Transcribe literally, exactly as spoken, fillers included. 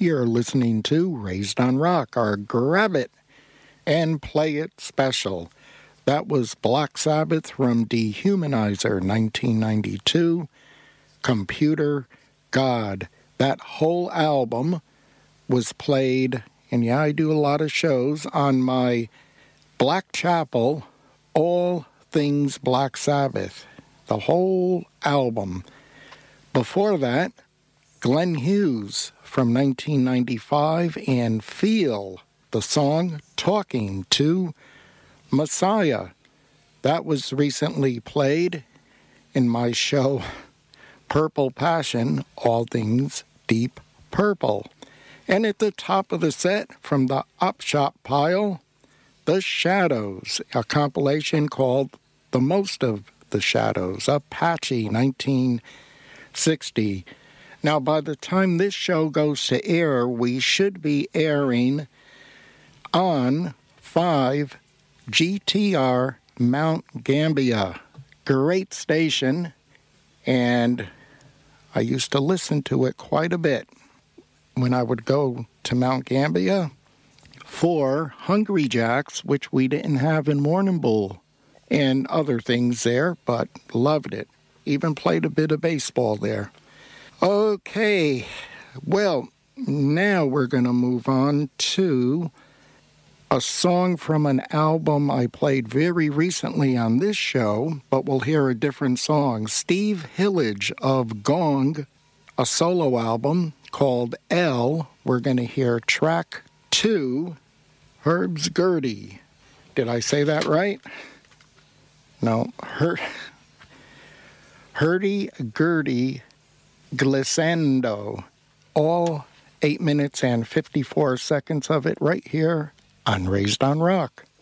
You're listening to Raised on Rock, our Grab It and Play It special. That was Black Sabbath from Dehumanizer, nineteen ninety-two, Computer God. That whole album was played, and yeah, I do a lot of shows on my Black Chapel, All Things Black Sabbath, the whole album. Before that, Glenn Hughes from nineteen ninety-five, and Feel, the song Talking to Messiah. That was recently played in my show Purple Passion, All Things Deep Purple. And at the top of the set, from the Upshot pile, The Shadows, a compilation called The Most of the Shadows, Apache, nineteen sixty. Now, by the time this show goes to air, we should be airing on five G T R Mount Gambier. Great station, and I used to listen to it quite a bit when I would go to Mount Gambier for Hungry Jacks, which we didn't have in Warrnambool, and other things there, but loved it. Even played a bit of baseball there. Okay, well, now we're going to move on to a song from an album I played very recently on this show, but we'll hear a different song. Steve Hillage of Gong, a solo album called L. We're going to hear track two, Herb's Gurdy. Did I say that right? No, Her- Hurdy-gurdy Glissando. All eight minutes and fifty-four seconds of it right here on Raised on Rock.